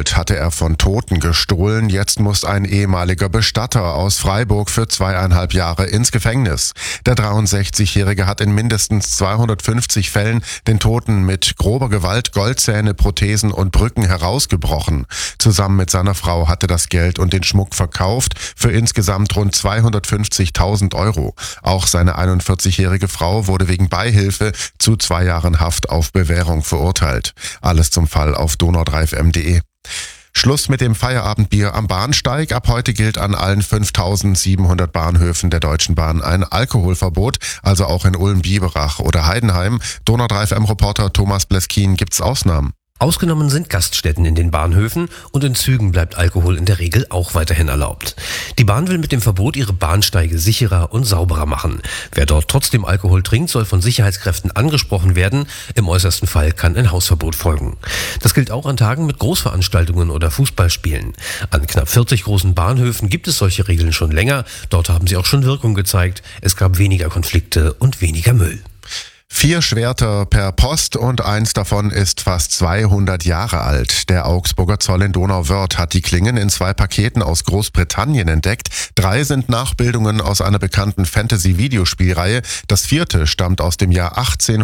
Gold hatte er von Toten gestohlen. Jetzt muss ein ehemaliger Bestatter aus Freiburg für 2,5 Jahre ins Gefängnis. Der 63-Jährige hat in mindestens 250 Fällen den Toten mit grober Gewalt Goldzähne, Prothesen und Brücken herausgebrochen. Zusammen mit seiner Frau hatte das Geld und den Schmuck verkauft für insgesamt rund 250.000 Euro. Auch seine 41-jährige Frau wurde wegen Beihilfe zu 2 Jahren Haft auf Bewährung verurteilt. Alles zum Fall auf donau3fm.de. Schluss mit dem Feierabendbier am Bahnsteig. Ab heute gilt an allen 5.700 Bahnhöfen der Deutschen Bahn ein Alkoholverbot, also auch in Ulm, Biberach oder Heidenheim. Donau3FM-Reporter Thomas Bleskin, gibt's Ausnahmen? Ausgenommen sind Gaststätten in den Bahnhöfen und in Zügen bleibt Alkohol in der Regel auch weiterhin erlaubt. Die Bahn will mit dem Verbot ihre Bahnsteige sicherer und sauberer machen. Wer dort trotzdem Alkohol trinkt, soll von Sicherheitskräften angesprochen werden. Im äußersten Fall kann ein Hausverbot folgen. Das gilt auch an Tagen mit Großveranstaltungen oder Fußballspielen. An knapp 40 großen Bahnhöfen gibt es solche Regeln schon länger. Dort haben sie auch schon Wirkung gezeigt. Es gab weniger Konflikte und weniger Müll. 4 Schwerter per Post und eins davon ist fast 200 Jahre alt. Der Augsburger Zoll in Donauwörth hat die Klingen in 2 Paketen aus Großbritannien entdeckt. 3 sind Nachbildungen aus einer bekannten Fantasy-Videospielreihe. Das 4. stammt aus dem Jahr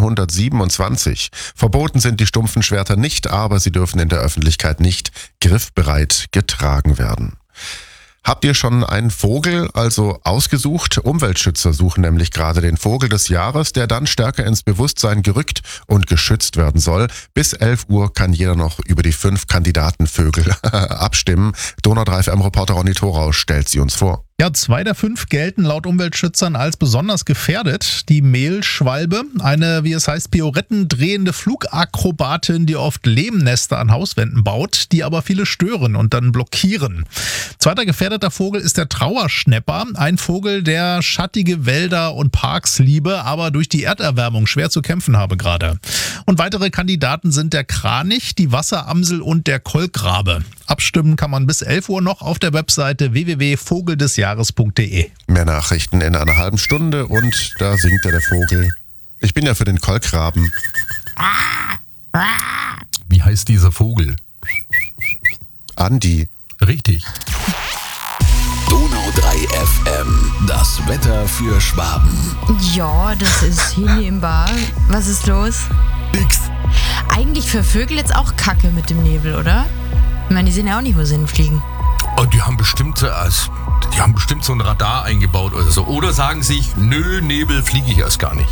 1827. Verboten sind die stumpfen Schwerter nicht, aber sie dürfen in der Öffentlichkeit nicht griffbereit getragen werden. Habt ihr schon einen Vogel ausgesucht? Umweltschützer suchen nämlich gerade den Vogel des Jahres, der dann stärker ins Bewusstsein gerückt und geschützt werden soll. Bis 11 Uhr kann jeder noch über die 5 Kandidatenvögel abstimmen. Donau3FM-Reporter Ronny Thorau stellt sie uns vor. Ja, 2 der 5 gelten laut Umweltschützern als besonders gefährdet. Die Mehlschwalbe, eine, wie es heißt, pirouettendrehende Flugakrobatin, die oft Lehmnester an Hauswänden baut, die aber viele stören und dann blockieren. Zweiter gefährdeter Vogel ist der Trauerschnäpper, ein Vogel, der schattige Wälder und Parks liebe, aber durch die Erderwärmung schwer zu kämpfen habe gerade. Und weitere Kandidaten sind der Kranich, die Wasseramsel und der Kolkrabe. Abstimmen kann man bis 11 Uhr noch auf der Webseite www.vogeldesjahres.de. Mehr Nachrichten in einer halben Stunde und da singt der Vogel. Ich bin ja für den Kolkraben. Wie heißt dieser Vogel? Andi. Richtig. Donau3FM, das Wetter für Schwaben. Ja, das ist hinnehmbar. Was ist los? Nix. Eigentlich für Vögel jetzt auch Kacke mit dem Nebel, oder? Ich meine, die sehen ja auch nicht, wo sie hinfliegen. Oh, die haben bestimmt so ein Radar eingebaut oder so. Oder sagen sich, nö, Nebel fliege ich erst gar nicht.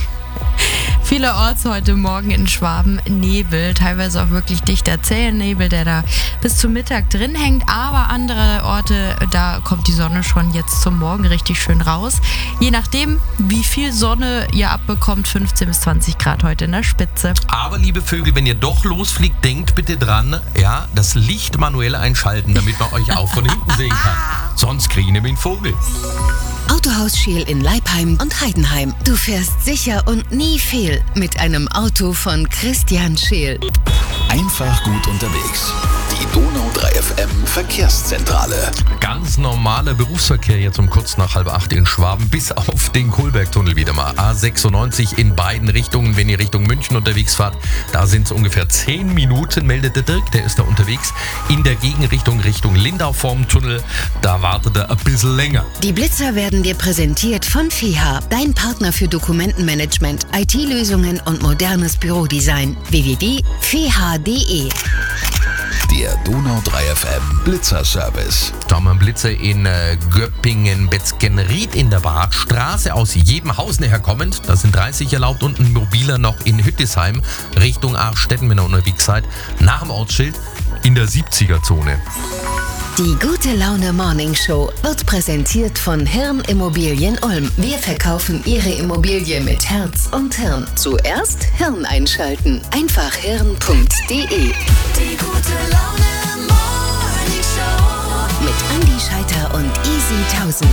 Vielerorts heute Morgen in Schwaben Nebel, teilweise auch wirklich dichter zäher Nebel, der da bis zum Mittag drin hängt, aber andere Orte, da kommt die Sonne schon jetzt zum Morgen richtig schön raus. Je nachdem, wie viel Sonne ihr abbekommt, 15 bis 20 Grad heute in der Spitze. Aber liebe Vögel, wenn ihr doch losfliegt, denkt bitte dran, ja, das Licht manuell einschalten, damit man euch auch von hinten sehen kann. Sonst kriegen wir nämlich einen Vogel. Autohaus Scheel in Leipheim und Heidenheim. Du fährst sicher und nie fehl mit einem Auto von Christian Scheel. Einfach gut unterwegs. Die Donau3FM Verkehrszentrale. Ganz normaler Berufsverkehr jetzt um kurz nach 7:30 in Schwaben, bis auf den Kohlbergtunnel wieder mal. A96 in beiden Richtungen, wenn ihr Richtung München unterwegs fahrt. Da sind es ungefähr 10 Minuten, meldet der Dirk, der ist da unterwegs. In der Gegenrichtung, Richtung Lindau vorm Tunnel, da wartet er ein bisschen länger. Die Blitzer werden dir präsentiert von FEHA, dein Partner für Dokumentenmanagement, IT-Lösungen und modernes Bürodesign. www.feha.de. Der Donau3FM Blitzerservice. Da haben wir einen Blitzer in Göppingen-Betzgenried in der Badstraße aus Jebenhausen herkommend. Da sind 30 erlaubt und ein mobiler noch in Hüttisheim Richtung Arstetten, wenn ihr unterwegs seid. Nach dem Ortsschild in der 70er-Zone. Die gute Laune Morning Show wird präsentiert von Hirn Immobilien Ulm. Wir verkaufen Ihre Immobilie mit Herz und Hirn. Zuerst Hirn einschalten. Einfach hirn.de. Die gute Laune Morning Show Mit Andi Scheiter und Easy 1000.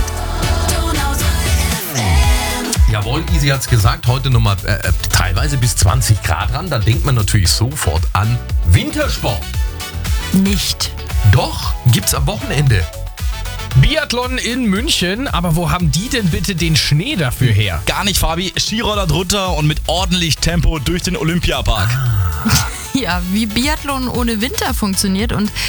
Jawohl, Easy hat's gesagt, heute nochmal teilweise bis 20 Grad ran. Da denkt man natürlich sofort an Wintersport. Nicht. Doch, gibt's am Wochenende. Biathlon in München, aber wo haben die denn bitte den Schnee dafür her? Gar nicht, Fabi. Skiroller drunter und mit ordentlich Tempo durch den Olympiapark. Ja, wie Biathlon ohne Winter funktioniert und